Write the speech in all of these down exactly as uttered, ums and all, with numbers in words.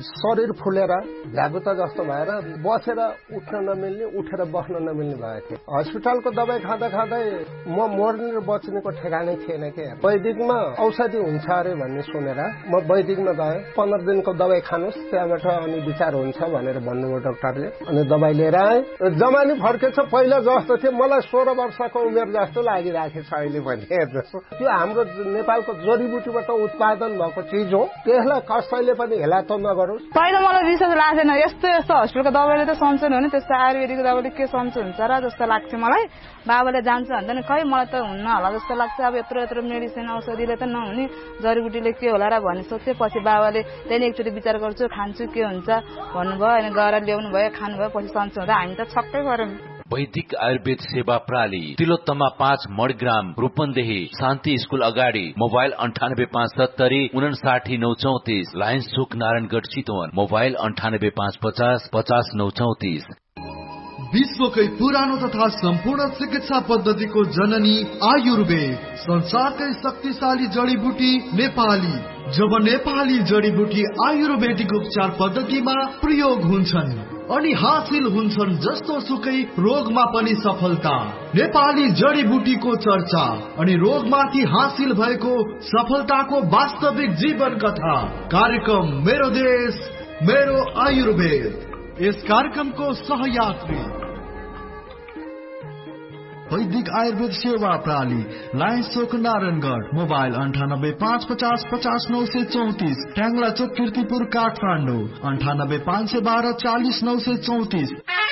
शरीर फुलेर झ्यागुता जस्तो भएर बसेर उठ्न नमिल्ने उठेर बस्न नमिल्ने भएको थियो। हस्पिटलको दबाई खाँदा खाँदै म मर्ने र बच्नेको ठेगानै थिएन के। वैदिकमा औषधि हुन्छ अरे भन्ने सुनेर म वैदिकमा गएँ। पन्ध्र दिनको दबाई खानुहोस्, त्यहाँबाट अनि विचार हुन्छ भनेर भन्नुभयो डाक्टरले। अनि दबाई लिएर आएँ। जमानी फर्केछ पहिला जस्तो थियो, मलाई सोह्र वर्षको उमेर जस्तो लागिरहेको छ अहिले पनि। जस्तो त्यो हाम्रो नेपालको जडीबुटीबाट उत्पादन भएको चिज हो, त्यसलाई कसैले पनि हेला त नगरोस्। पहिला मलाई विश्वास लाग्थेन, यस्तो यस्तो हस्पिटलको दबाईले त सन्चो हुने, त्यस्तो आयुर्वेदिक दबाईले के सन्चो हुन्छ र जस्तो लाग्थ्यो मलाई। बाबाले जान्छ भन्दैन, खै मलाई त हुन्न होला जस्तो लाग्छ। अब यत्रो यत्रो मेडिसिन औषधिले त नहुने, जडीबुटीले के होला र भन्ने सोचेपछि बाबाले त्यहाँदेखि एकचोटि विचार गर्छु, खान्छु के हुन्छ भन्नुभयो। अनि गएर ल्याउनु भयो, खानुभयो, पछि सन्चो हुँदा हामी त छक्कै गर्यौं। वैदिक आयुर्वेद सेवा प्रणाली, तिलोत्तमा पाँच मणिग्राम, रूपन्देही, शान्ति स्कूल अगाडि। मोबाइल अन्ठानब्बे पाँच सत्तरी उनासाठी नौ चौतिस, लायन्स चोक नारायणगढ चितवन। मोबाइल अन्ठानब्बे पाँच पचास पचास नौ चौतिस। विश्वकै पुरानो तथा सम्पूर्ण चिकित्सा पद्धतिको जननी आयुर्वेद, संसारकै शक्तिशाली जडीबुटी नेपाली। जब नेपाली जडीबुटी आयुर्वेदिक उपचार पद्धतिमा प्रयोग हुन्छन् अनि हासिल हुन्छन् जस्तो सुकै रोगमा पनि सफलता। नेपाली जडीबुटीको चर्चा अनि रोगमाथि हासिल भएको सफलताको वास्तविक जीवन कथा। कार्यक्रम मेरो देश मेरो आयुर्वेद। यस कार्यक्रमको सहयात्री वैदिक आयुर्वेद सेवा प्रणाली, लायन्स चोक नारायणगढ। मोबाइल अन्ठानब्बे पाँच पचास पचास नौ सय चौतिस, ट्याङ्ला चोक किर्तिपुर काठमाडौँ। अन्ठानब्बे पाँच सय बाह्र चालिस नौ सय चौतिस।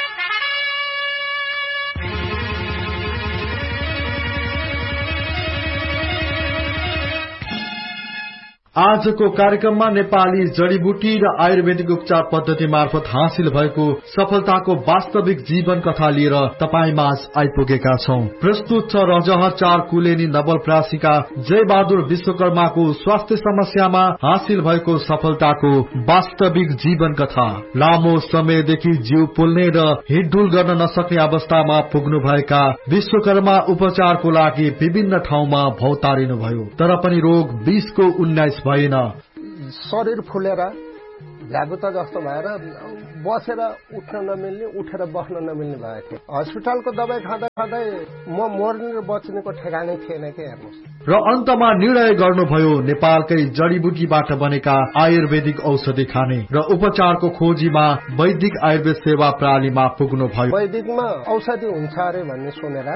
आजको कार्यक्रममा नेपाली जडीबुटी र आयुर्वेदिक उपचार पद्धति मार्फत हासिल भएको सफलताको वास्तविक जीवन कथा लिएर तपाईमाझ आइपुगेका छौं। प्रस्तुत छ रजहर चार कुलेनी नवलप्रासीका जय बहादुर विश्वकर्माको स्वास्थ्य समस्यामा हासिल भएको सफलताको वास्तविक जीवन कथा। लामो समयदेखि जिउ पोल्ने र हिडडुल गर्न नसक्ने अवस्थामा पुग्नु भएका विश्वकर्मा उपचारको लागि विभिन्न ठाउँमा भौतारिनु भयो, तर पनि रोग बीसको उन्नाइस भएन। शरीर फुलेर झ्यागुता जस्तो भएर बसेर उठ्न नमिल्ने उठेर बस्न नमिल्ने भएको थियो। हस्पिटलको दबाई खाँदा खाँदै म मर्ने र बच्नेको ठेगानै थिएन के। हेर्नुहोस्। र अन्तमा निर्णय गर्नुभयो नेपालकै जडीबुटीबाट बनेका आयुर्वेदिक औषधि खाने र उपचारको खोजीमा वैदिक आयुर्वेद सेवा प्रणालीमा पुग्नु भयो। वैदिकमा औषधि हुन्छ अरे भन्ने सुनेर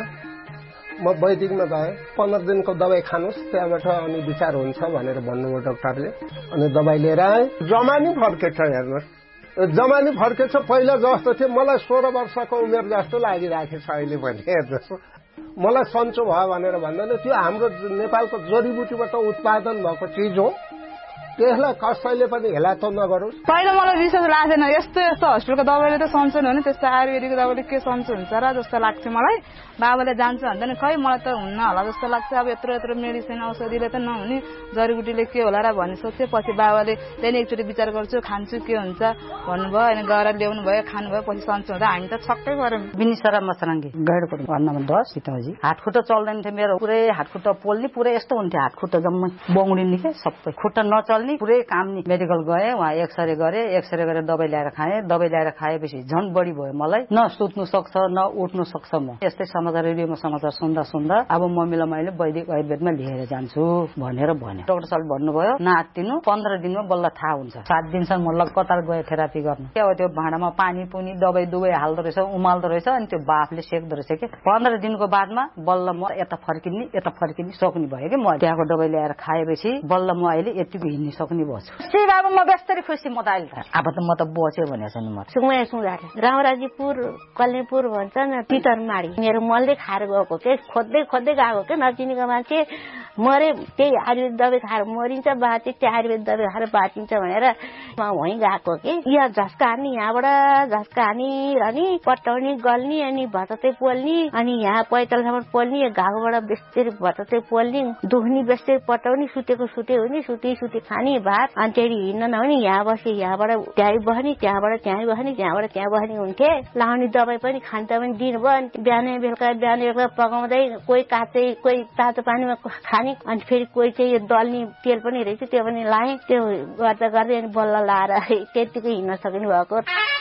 म वैदिकमा गएँ। पन्ध्र दिनको दबाई खानुहोस्, त्यहाँबाट अनि विचार हुन्छ भनेर भन्नुभयो डाक्टरले। अनि दबाई लिएर आएँ। जमानी फर्केछ। हेर्नुहोस्, जमानी फर्केछ पहिला जस्तो थियो, मलाई सोह्र वर्षको उमेर जस्तो लागिरहेको छ अहिले पनि। हेर्नुहोस्, मलाई सन्चो भयो भनेर भन्दैन, त्यो हाम्रो नेपालको जडीबुटीबाट उत्पादन भएको चिज हो, त्यसलाई कसैले पनि हेला त नगरोस्। पहिला मलाई विश्वास लाग्थेन, यस्तो यस्तो हस्पिटलको दबाईले त सन्चो हुने, त्यस्तो आयुर्वेदिक दबाईले के सन्चो हुन्छ र जस्तो लाग्थ्यो मलाई। बाबाले जान्छ भन्दैन, खै मलाई त हुन्न होला जस्तो लाग्छ। अब यत्रो यत्रो मेडिसिन औषधिले त नहुने, जडीबुटीले के होला र भन्ने सोचेपछि बाबाले त्यहाँदेखि एकचोटि विचार गर्छु, खान्छु के हुन्छ भन्नुभयो। अनि गएर ल्याउनु भयो, खानुभयो, पछि सन्चो हुँदा हामी त छक्कै गर्यौं। बिनिसरा मसराङ्गी गैडको घर नम्बर दस सीताजी। हातखुट्टा चल्दैन थियो मेरो, पुरै हातखुट्टा पोल्ने, पुरै यस्तो हुन्थ्यो हातखुट्टा जम्मै बौडिने के सबै, खुट्टा नचल्ने, पुरै काम नि। मेडिकल गए, वहाँ एक्सरे गरे, एक्सरे गरेर दबाई ल्याएर खाएँ। दबाई ल्याएर खाएपछि झन् बढी भयो मलाई, न सुत्नु सक्छ न उठ्नु सक्छ। म यस्तै समाचार रेडियोमा समाचार सुन्दा सुन्दा अब मम्मीलाई मैले वैदिक आयुर्वेदमा लिएर जान्छु भनेर भने। डाक्टर साहब भन्नुभयो नआत्तिनु, पन्ध्र दिनमा बल्ल थाहा हुन्छ। सात दिनसम्म म लगातार गए थेरापी गर्न। के हो त्यो भाँडामा पानी पुनी दबाई दुबाई हाल्दो रहेछ, उमाल्दो रहेछ, अनि त्यो बाफले सेक्दो रहेछ के। पन्ध्र दिनको बादमा बल्ल म यता फर्किने यता फर्किने सक्ने भयो कि। म त्यहाँको दबाई ल्याएर खाएपछि बल्ल म अहिले यतिको हिँड्ने सक्ने भयो। श्री बाबा म बेस्तरी खुसी, म त अहिले त अब त म त बच्यो भनेको छ नि। म सुङै सुङार रामराजीपुर कल्नेपुर भन्छ न, पितरमाडी। मेरो मनले खाएर गएको के, खोज्दै खोज्दै गएको के, नचिनेको मान्छे मरे, त्यही आयुर्वेद दबाई खाएर मरिन्छ, बाँचे त्यो आयुर्वेद दबाई खाएर बाँचिन्छ भनेर म वहीँ गएको कि। यहाँ झस्का हान्ने, यहाँबाट झस्का हानी अनि पटाउने गल्ने, अनि भततै पोल्ने, अनि यहाँ पैतालसम्म पोल्ने, घाउबाट बेस्तरी भततै पोल्ने, दुख्ने बेस्तरी पटाउने, सुतेको सुते हुने, सुते सुते खाने। पानी भात अनि त्यही हिँड्न नहुने यहाँ बसे यहाँबाट त्यहीँ बस्ने त्यहाँबाट त्यहीँ बस्ने त्यहाँबाट त्यहाँ बस्ने हुन्थे लाउने दबाई पनि खान्छ पनि दिनुभयो बिहानै बेलुका बिहान बेलुका पकाउँदै कोही काँचै कोही तातो पानीमा खाने अनि फेरि कोही चाहिँ यो दल्ने तेल पनि रहेछ त्यो पनि लाएँ त्यो गर्दा गर्दै अनि बल्ल लाएर त्यतिकै हिँड्न सक्नु भएको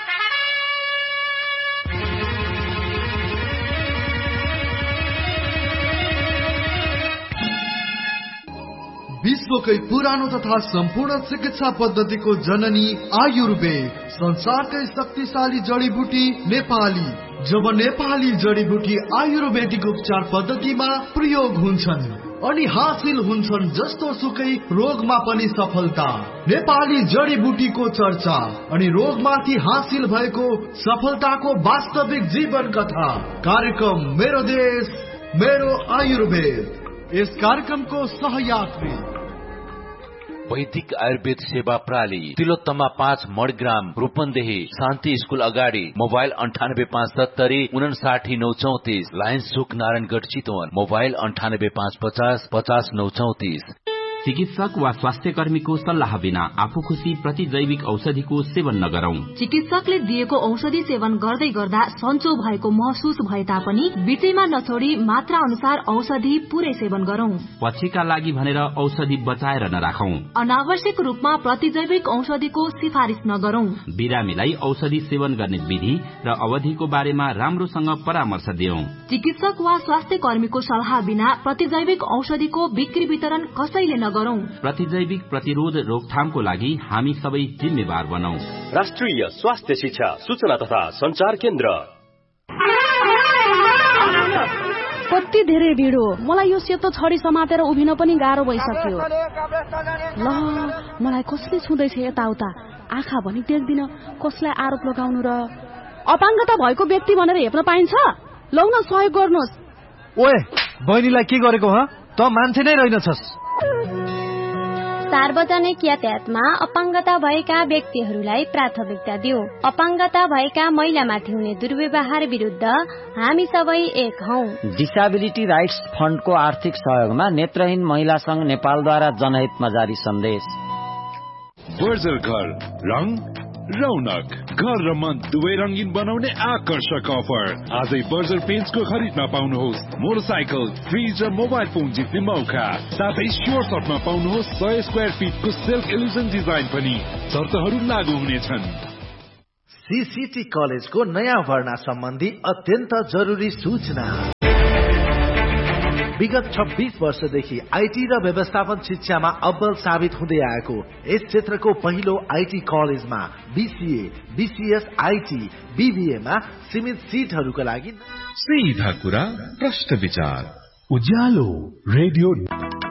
विश्वकै पुरानो तथा सम्पूर्ण चिकित्सा पद्धतिको जननी आयुर्वेद संसारकै शक्तिशाली जडीबुटी नेपाली जब नेपाली जडीबुटी आयुर्वेदिक उपचार पद्धतिमा प्रयोग हुन्छन् अनि हासिल हुन्छन् जस्तो सुकै रोगमा पनि सफलता नेपाली जडीबुटीको चर्चा अनि रोगमाथि हासिल भएको सफलताको वास्तविक जीवन कथा कार्यक्रम मेरो देश मेरो आयुर्वेद यस कार्यक्रमको सहयात्री वैदिक आयुर्वेद सेवा प्रणाली तिलोत्तमा पाँच मडग्राम रूपन्देही शान्ति स्कूल अगाडि मोबाइल अन्ठानब्बे पाँच सत्तरी उनासाठी नौ चौतिस लायन्स चोक नारायणगढ़ चितवन मोबाइल अन्ठानब्बे पाँच पचास पचास नौ चौतिस चिकित्सक वा स्वास्थ्य कर्मीको सल्लाह बिना आफू खुशी प्रतिजैविक औषधिको सेवन नगरौं। चिकित्सकले दिएको औषधि सेवन गर्दै गर्दा सन्चो भएको महसुस भए तापनि बीचैमा नछोडी मात्रा अनुसार औषधि पूरै सेवन गरौं। पछिका लागि भनेर औषधि बचाएर नराखौं। अनावश्यक रूपमा प्रतिजैविक औषधिको सिफारिश नगरौं। बिरामीलाई औषधि सेवन गर्ने विधि र अवधिको बारेमा राम्रोसँग परामर्श दियौं। चिकित्सक वा स्वास्थ्य कर्मीको सल्लाह बिना प्रतिजैविक औषधिको बिक्री वितरण कसैले नगरौं। प्रतिजैविक प्रतिरोध रोकथामको लागि हामी सबै जिम्मेवार बनौं। राष्ट्रिय स्वास्थ्य शिक्षा सूचना तथा संचार केन्द्र। कति धेरै भिड हो, मलाई यो सेतो छडी समातेर उभिन पनि गाह्रो भइसक्यो। ल मलाई कसले छुँदैछ यताउता, आँखा पनि देख्दिन, कसलाई आरोप लगाउनु र। अपाङ्गता भएको व्यक्ति भनेर हेप्न पाइन्छ? लौ न सहयोग गर्नुहोस्। ओए बहिनीलाई के गरेको ह? त मान्छे नै रहेनछस्। सार्वजनिक यातायातमा अपाङ्गता भएका व्यक्तिहरूलाई प्राथमिकता दिऊ। अपाङ्गता भएका महिलामाथि हुने दुर्व्यवहार विरुद्ध हामी सबै एक हौं। डिसेबिलिटी राइट्स फण्डको आर्थिक सहयोगमा नेत्रहीन महिला संघ नेपालद्वारा जनहितमा जारी सन्देश। बर्जर घर रंग रौनक घर र मन दुवै रंगीन बनाउने आकर्षक अफर आजै बर्जर पेन्ट्सको खरिदमा पाउनुहोस् मोटरसाइकल, फ्रिज र मोबाइल फोन जित्ने मौका। साथै स्योर सपमा पाउनुहोस् सय स्क्वायर फिटको सेल्फ इल्युजन डिजाइन पनि। शर्तहरू लागू हुनेछन्। सीसीटी कलेजको नयाँ भर्ना सम्बन्धी अत्यन्त जरुरी सूचना। विगत छब्बीस वर्षदेखि आईटी र व्यवस्थापन शिक्षामा अब्बल साबित हुँदै आएको यस क्षेत्रको पहिलो आईटी कलेजमा बीसीए, बीसीएस, आईटी, बीबीए मा सीमित सीटहरूका लागि सीधा कुरा प्रश्न विचार उज्यालो रेडियो।